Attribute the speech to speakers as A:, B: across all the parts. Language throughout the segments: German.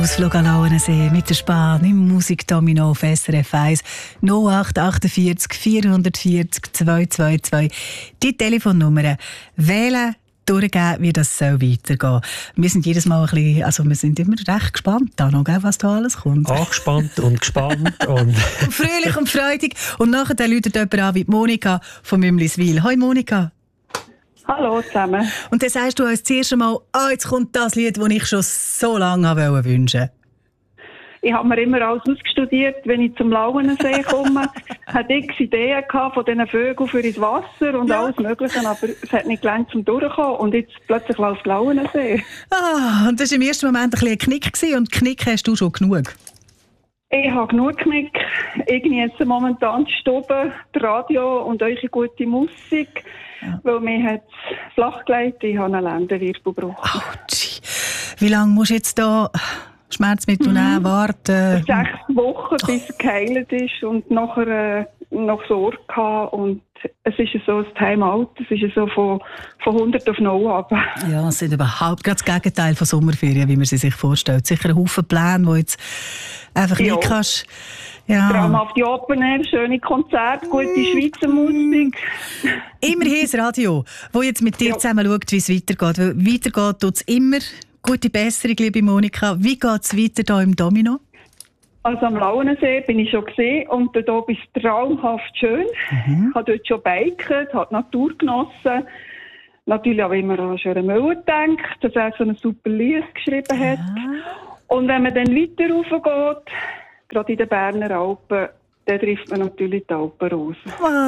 A: Ausflug an Lauenensee mit der Spahn im Musikdomino auf SRF 1 0848 440 222. Die Telefonnummer wählen, durchgeben, wie das weitergehen soll. Wir sind jedes Mal ein bisschen, also wir sind immer recht gespannt, was da alles kommt.
B: Angespannt und gespannt. und
A: fröhlich und freudig. Und nachher läutet jemand an wie Monika von Mümliswil. Hoi Monika.
C: Hallo zusammen.
A: Und dann sagst du uns zuerst einmal, jetzt kommt das Lied, das ich schon so lange wünschen wollte.
C: Ich habe mir immer alles ausgestudiert, wenn ich zum Lauenensee komme. Ich hatte x Ideen von diesen Vögeln für ins Wasser und alles Mögliche, aber es hat nicht gelangt zum Durchkommen. Und jetzt plötzlich läuft Lauenensee.
A: Und das war im ersten Moment ein bisschen ein Knick gewesen. Und Knick hast du schon genug?
C: Ich habe genug Knick. Ich genieße momentan die Stube, das Radio und eure gute Musik. Ja. Weil mir hat es flach gelegt, ich habe einen Lendenwirbel gebrochen.
A: Wie lange musst du jetzt da Schmerzmittel nehmen, warten?
C: 6 Wochen, bis es geheilt ist und nachher noch Sorge gehabt. Und es ist so ein Timeout, es ist so von 100 auf 0 ab.
A: Ja, es sind überhaupt gerade das Gegenteil von Sommerferien, wie man sie sich vorstellt. Sicher ein Haufen Pläne, die jetzt einfach nicht kannst. Ja.
C: Vor allem auf die Open Air, schöne Konzerte, gute Schweizer Musik.
A: Immerhin das Radio, das jetzt mit dir zusammen schaut, wie es weitergeht. Weil weitergeht tut es immer. Gute Besserung, liebe Monika. Wie geht es weiter hier im Domino?
C: Also am Lauenensee bin ich schon gesehen und dort oben ist es traumhaft schön. Ich habe dort schon biken, habe die Natur genossen. Natürlich auch immer an Schören Müller gedacht, dass er so ein super Lied geschrieben hat. Und wenn man dann weiter raufgeht, gerade in den Berner Alpen, dann trifft man natürlich die Alpenrose.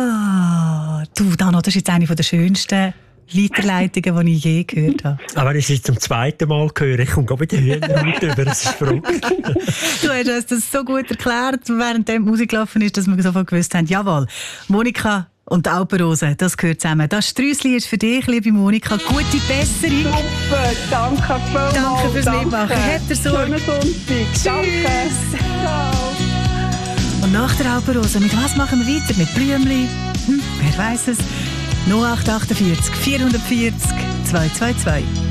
A: Wow. Du, Dano, das ist jetzt eine der schönsten Liederleitungen, die ich je gehört habe.
B: Aber wenn ich es zum zweiten Mal höre, ich komme gerade mit den Hühnerhaut über, das ist verrückt.
A: Du hast uns das so gut erklärt, während die Musik gelaufen ist, dass wir sofort gewusst haben, jawohl, Monika und die Alpenrose, das gehört zusammen. Das Sträussli ist für dich, liebe Monika. Gute Besserung.
C: Super, danke vielmals.
A: Danke fürs Mitmachen. Habt ihr Sorge.
C: Schönen Sonntag. Danke. Ciao.
A: Und nach der Alpenrose, mit was machen wir weiter? Mit Blümli? Wer weiß es? 0848 440 222.